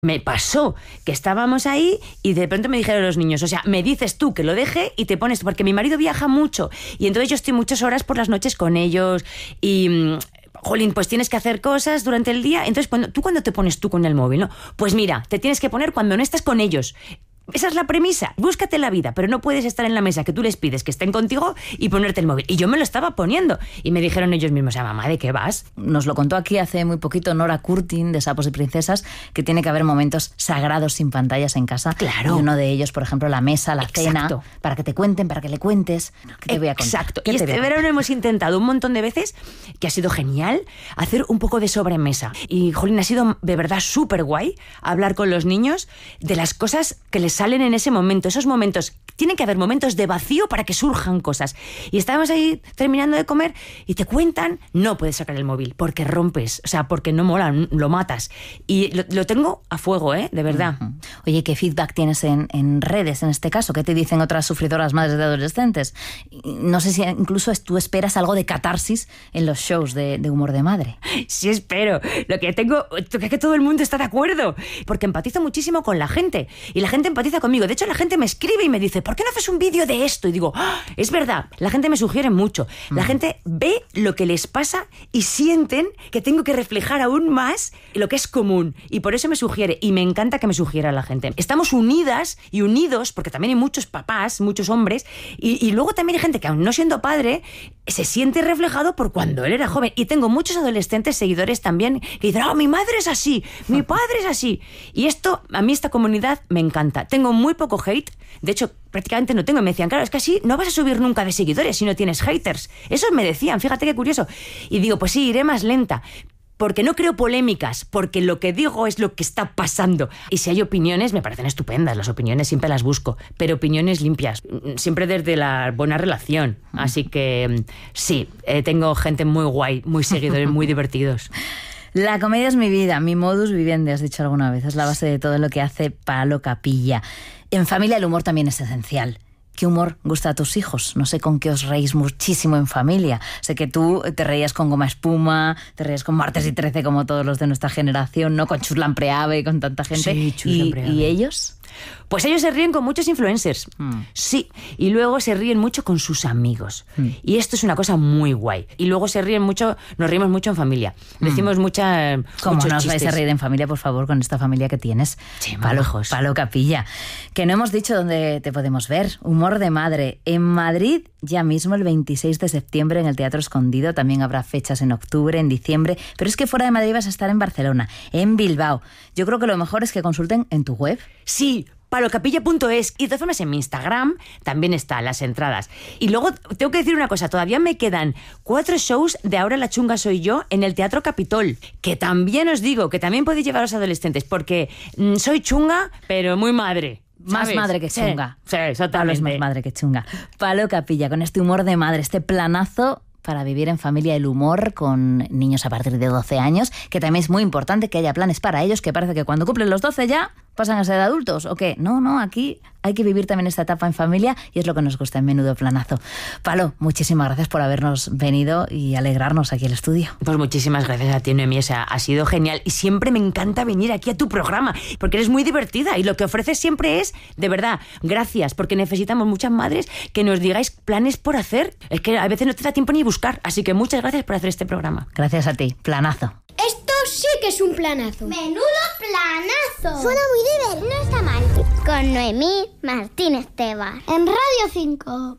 Me pasó que estábamos ahí y de pronto me dijeron los niños, o sea, me dices tú que lo deje y te pones, porque mi marido viaja mucho y entonces yo estoy muchas horas por las noches con ellos y... Jolín, pues tienes que hacer cosas durante el día. Entonces, cuando te pones tú con el móvil, ¿no? Pues mira, te tienes que poner cuando no estás con ellos. Esa es la premisa. Búscate la vida, pero no puedes estar en la mesa que tú les pides que estén contigo y ponerte el móvil. Y yo me lo estaba poniendo. Y me dijeron ellos mismos, mamá, ¿de qué vas? Nos lo contó aquí hace muy poquito Nora Curtin, de Sapos y Princesas, que tiene que haber momentos sagrados sin pantallas en casa. Claro. Y uno de ellos, por ejemplo, la mesa, la Exacto. cena, para que te cuenten, para que le cuentes. ¿Qué te voy a contar? Exacto. Y este verano hemos intentado un montón de veces, que ha sido genial, hacer un poco de sobremesa. Y, jolín, ha sido de verdad súper guay hablar con los niños de las cosas que les salen en ese momento. Esos momentos, tienen que haber momentos de vacío para que surjan cosas. Y estábamos ahí terminando de comer y te cuentan, no puedes sacar el móvil porque rompes, o sea, porque no mola, lo matas. Y lo tengo a fuego, de verdad. Uh-huh. Oye, ¿qué feedback tienes en redes en este caso? ¿Qué te dicen otras sufridoras madres de adolescentes? No sé si incluso tú esperas algo de catarsis en los shows de humor de madre. Sí, espero. Lo que tengo es que todo el mundo está de acuerdo, porque empatizo muchísimo con la gente y la gente empatiza conmigo. De hecho, la gente me escribe y me dice, ¿por qué no haces un vídeo de esto? Y digo, es verdad, la gente me sugiere mucho. La gente ve lo que les pasa y sienten que tengo que reflejar aún más lo que es común. Y por eso me sugiere, y me encanta que me sugiera la gente. Estamos unidas y unidos, porque también hay muchos papás, muchos hombres, y luego también hay gente que, aun no siendo padre, se siente reflejado por cuando él era joven. Y tengo muchos adolescentes seguidores también que dicen, mi madre es así, mi padre es así. Y esto, a mí esta comunidad me encanta. Tengo muy poco hate, de hecho prácticamente no tengo, y me decían, claro, es que así no vas a subir nunca de seguidores si no tienes haters. Eso me decían, fíjate qué curioso. Y digo, pues sí, iré más lenta, porque no creo polémicas, porque lo que digo es lo que está pasando. Y si hay opiniones, me parecen estupendas, las opiniones siempre las busco, pero opiniones limpias, siempre desde la buena relación. Así que sí, tengo gente muy guay, muy seguidores, muy divertidos. La comedia es mi vida, mi modus vivendi, has dicho alguna vez. Es la base de todo lo que hace Palo Capilla. En familia el humor también es esencial. ¿Qué humor gusta a tus hijos? No sé con qué os reís muchísimo en familia. Sé que tú te reías con Goma Espuma, te reías con Martes y 13 como todos los de nuestra generación, ¿no? Con Chus Lampreave y con tanta gente. Sí, Chus Lampreave. ¿Y ellos? Pues ellos se ríen con muchos influencers. Sí, y luego se ríen mucho con sus amigos. Y esto es una cosa muy guay. Y luego se ríen mucho, nos reímos mucho en familia. Decimos ¿Cómo muchos no os chistes. vais a reír en familia, por favor, con esta familia que tienes? Sí, Palo Capilla. Que no hemos dicho dónde te podemos ver. Humor de madre. En Madrid, ya mismo el 26 de septiembre en el Teatro Escondido. También habrá fechas en octubre, en diciembre. Pero es que fuera de Madrid vas a estar en Barcelona, en Bilbao. Yo creo que lo mejor es que consulten en tu web. Sí, palocapilla.es. Y de todas formas en mi Instagram también están las entradas. Y luego tengo que decir una cosa, todavía me quedan 4 shows de Ahora la chunga soy yo en el Teatro Capitol, que también os digo, que también podéis llevar a los adolescentes, porque soy chunga, pero muy madre. Más ¿sabes? madre que chunga. Sí, exactamente. Palo es más madre que chunga. Palo Capilla, con este humor de madre, este planazo para vivir en familia el humor con niños a partir de 12 años, que también es muy importante que haya planes para ellos, que parece que cuando cumplen los 12 ya pasan a ser adultos, ¿o qué? No, aquí hay que vivir también esta etapa en familia y es lo que nos gusta en Menudo Planazo. Palo, muchísimas gracias por habernos venido y alegrarnos aquí al estudio. Pues muchísimas gracias a ti, Noemí, o sea, ha sido genial y siempre me encanta venir aquí a tu programa porque eres muy divertida y lo que ofreces siempre es, de verdad, gracias, porque necesitamos muchas madres que nos digáis planes por hacer, es que a veces no te da tiempo ni buscar, así que muchas gracias por hacer este programa. Gracias a ti, planazo. Esto sí que es un planazo. ¡Menudo planazo! Suena muy divertido. No está mal. Con Noemí Martínez Tebas. En Radio 5.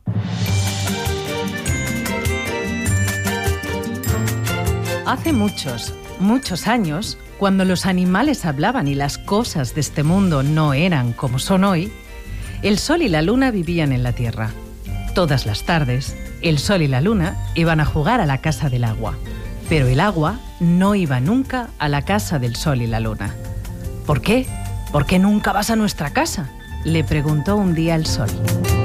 Hace muchos años, cuando los animales hablaban y las cosas de este mundo no eran como son hoy, el sol y la luna vivían en la tierra. Todas las tardes, el sol y la luna iban a jugar a la casa del agua. Pero el agua no iba nunca a la casa del sol y la luna. ¿Por qué? ¿Por qué nunca vas a nuestra casa?, le preguntó un día el sol.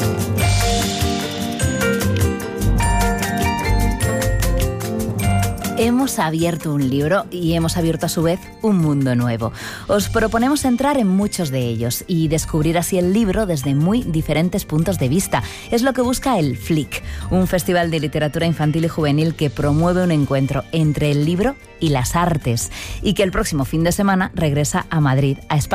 Hemos abierto un libro y hemos abierto a su vez un mundo nuevo. Os proponemos entrar en muchos de ellos y descubrir así el libro desde muy diferentes puntos de vista. Es lo que busca el FLIC, un festival de literatura infantil y juvenil que promueve un encuentro entre el libro y las artes y que el próximo fin de semana regresa a Madrid, a España.